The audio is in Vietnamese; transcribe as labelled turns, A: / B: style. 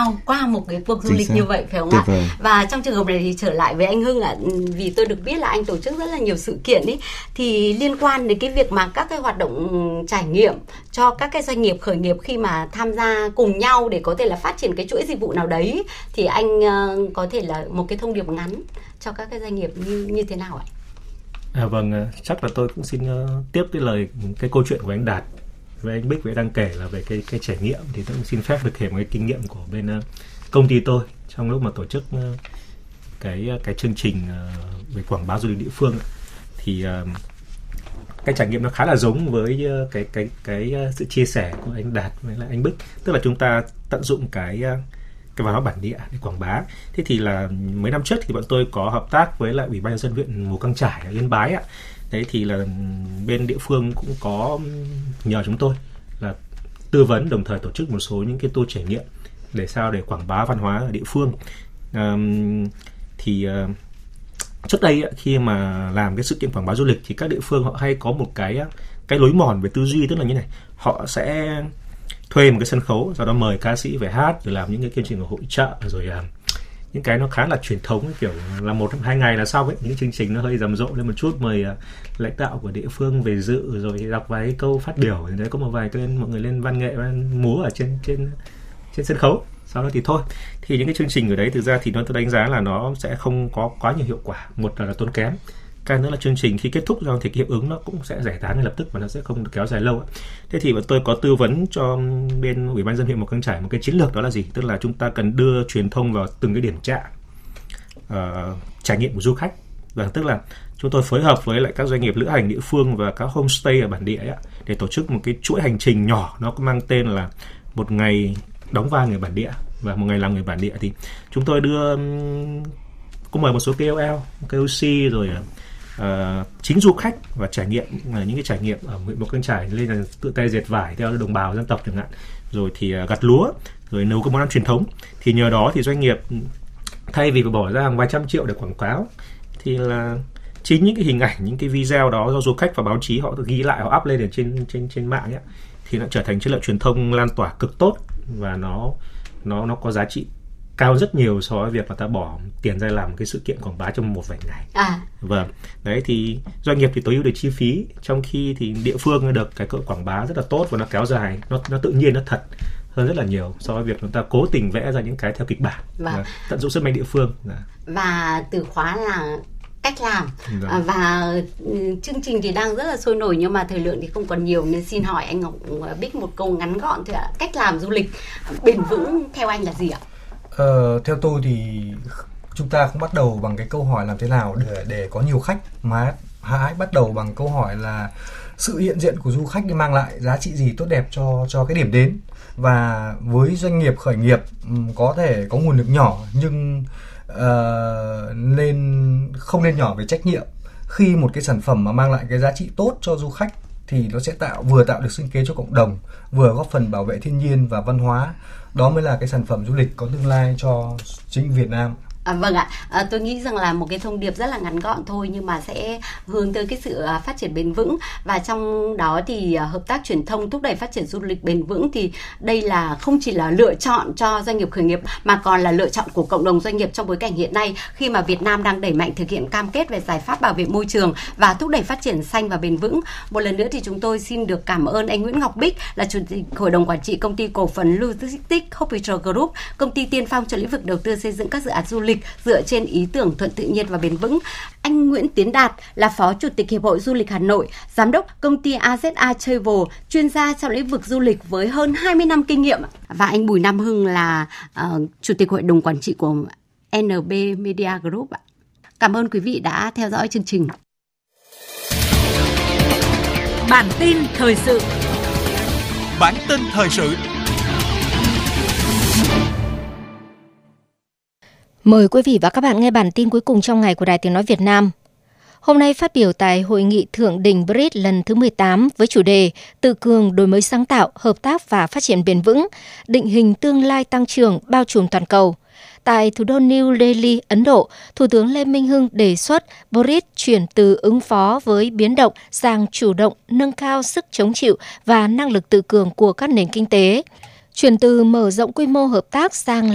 A: nhau qua một cái cuộc du lịch như vậy, phải không ạ? Và trong trường hợp này thì trở lại với anh Hưng là vì tôi được biết là anh tổ chức rất là nhiều sự kiện ý, thì liên quan đến cái việc mà các cái hoạt động trải nghiệm cho các cái doanh nghiệp khởi nghiệp khi mà tham gia cùng nhau để có thể là phát triển cái chuỗi dịch vụ nào đấy, thì anh có thể là một cái thông điệp ngắn cho các cái doanh nghiệp như thế nào ạ?
B: Vâng, chắc là tôi cũng xin tiếp cái câu chuyện của anh Đạt với anh Bích đang kể là về cái trải nghiệm, thì tôi cũng xin phép được kể một cái kinh nghiệm của bên công ty tôi trong lúc mà tổ chức cái chương trình về quảng bá du lịch địa phương. Thì cái trải nghiệm nó khá là giống với cái sự chia sẻ của anh Đạt với lại anh Bích, tức là chúng ta tận dụng cái văn hóa bản địa để quảng bá. Thế thì là mấy năm trước thì bọn tôi có hợp tác với lại Ủy ban nhân dân huyện Mù Căng Chải ở Yên Bái ạ. Đấy thì là bên địa phương cũng có nhờ chúng tôi là tư vấn, đồng thời tổ chức một số những cái tour trải nghiệm để sao để quảng bá văn hóa ở địa phương. Trước đây khi mà làm cái sự kiện quảng bá du lịch thì các địa phương họ hay có một cái lối mòn về tư duy, tức là như này, họ sẽ thuê một cái sân khấu, sau đó mời ca sĩ về hát, rồi làm những cái chương trình ở hội chợ, rồi những cái nó khá là truyền thống, kiểu là 1-2 ngày là xong ấy, những chương trình nó hơi rầm rộ lên một chút, mời lãnh đạo của địa phương về dự rồi đọc vài câu phát biểu, đấy có một vài mọi người lên văn nghệ, múa ở trên sân khấu. Sau đó thì thôi, thì những cái chương trình ở đấy thực ra thì tôi đánh giá là nó sẽ không có quá nhiều hiệu quả. Một là tốn kém, cái nữa là chương trình khi kết thúc rồi thì cái hiệu ứng nó cũng sẽ giải tán ngay lập tức và nó sẽ không được kéo dài lâu. Thế thì tôi có tư vấn cho bên Ủy ban nhân dân huyện Mù Căng Chải một cái chiến lược, đó là gì? Tức là chúng ta cần đưa truyền thông vào từng cái điểm trạm trải nghiệm của du khách. Và tức là chúng tôi phối hợp với lại các doanh nghiệp lữ hành địa phương và các homestay ở bản địa ấy, để tổ chức một cái chuỗi hành trình nhỏ, nó có mang tên là một ngày đóng vai người bản địa và một ngày làm người bản địa. Thì chúng tôi cũng mời một số KOL, KOC rồi chính du khách và trải nghiệm những cái trải nghiệm ở huyện Mù Căng Chải, lên là tự tay dệt vải theo đồng bào dân tộc chẳng hạn, rồi thì gặt lúa, rồi nấu các món ăn truyền thống. Thì nhờ đó thì doanh nghiệp thay vì phải bỏ ra hàng vài trăm triệu để quảng cáo, thì là chính những cái hình ảnh, những cái video đó do du khách và báo chí họ ghi lại, họ up lên ở trên mạng ấy, thì nó trở thành chiến lược truyền thông lan tỏa cực tốt, và nó có giá trị cao rất nhiều so với việc là ta bỏ tiền ra làm cái sự kiện quảng bá trong một vài ngày. Vâng, đấy thì doanh nghiệp thì tối ưu được chi phí, trong khi thì địa phương được cái quảng bá rất là tốt và nó kéo dài, nó tự nhiên, nó thật hơn rất là nhiều so với việc chúng ta cố tình vẽ ra những cái theo kịch bản, tận dụng sức mạnh địa phương.
A: Và từ khóa là cách làm. Và chương trình thì đang rất là sôi nổi, nhưng mà thời lượng thì không còn nhiều, nên xin hỏi anh Ngọc Bích một câu ngắn gọn thôi ạ. Cách làm du lịch bền vững theo anh là gì ạ?
C: Theo tôi thì chúng ta không bắt đầu bằng cái câu hỏi làm thế nào để có nhiều khách, mà hãy bắt đầu bằng câu hỏi là sự hiện diện của du khách đi mang lại giá trị gì tốt đẹp cho cái điểm đến. Và với doanh nghiệp khởi nghiệp có thể có nguồn lực nhỏ, nhưng không nên nhỏ về trách nhiệm. Khi một cái sản phẩm mà mang lại cái giá trị tốt cho du khách thì nó sẽ vừa tạo được sinh kế cho cộng đồng, vừa góp phần bảo vệ thiên nhiên và văn hóa. Đó mới là cái sản phẩm du lịch có tương lai cho chính Việt Nam.
A: Vâng ạ, tôi nghĩ rằng là một cái thông điệp rất là ngắn gọn thôi, nhưng mà sẽ hướng tới cái sự phát triển bền vững. Và trong đó thì hợp tác truyền thông thúc đẩy phát triển du lịch bền vững, thì đây là không chỉ là lựa chọn cho doanh nghiệp khởi nghiệp, mà còn là lựa chọn của cộng đồng doanh nghiệp trong bối cảnh hiện nay, khi mà Việt Nam đang đẩy mạnh thực hiện cam kết về giải pháp bảo vệ môi trường và thúc đẩy phát triển xanh và bền vững. Một lần nữa thì chúng tôi xin được cảm ơn anh Nguyễn Ngọc Bích, là Chủ tịch Hội đồng Quản trị Công ty Cổ phần Logistics Hospital Group, công ty tiên phong trong lĩnh vực đầu tư xây dựng các dự án du lịch dựa trên ý tưởng thuận tự nhiên và bền vững. Anh Nguyễn Tiến Đạt là Phó Chủ tịch Hiệp hội Du lịch Hà Nội, Giám đốc công ty AZA Travel, chuyên gia trong lĩnh vực du lịch với hơn 20 năm kinh nghiệm. Và anh Bùi Nam Hưng là Chủ tịch Hội đồng Quản trị của NB Media Group. Cảm ơn quý vị đã theo dõi chương trình.
D: Bản tin thời sự.
E: Bản tin thời sự.
F: Mời quý vị và các bạn nghe bản tin cuối cùng trong ngày của Đài Tiếng Nói Việt Nam. Hôm nay phát biểu tại Hội nghị Thượng đỉnh BRICS lần thứ 18 với chủ đề Tự cường, đổi mới sáng tạo, hợp tác và phát triển bền vững, định hình tương lai tăng trưởng bao trùm toàn cầu. Tại thủ đô New Delhi, Ấn Độ, Thủ tướng Lê Minh Hưng đề xuất BRICS chuyển từ ứng phó với biến động sang chủ động, nâng cao sức chống chịu và năng lực tự cường của các nền kinh tế. Chuyển từ mở rộng quy mô hợp tác sang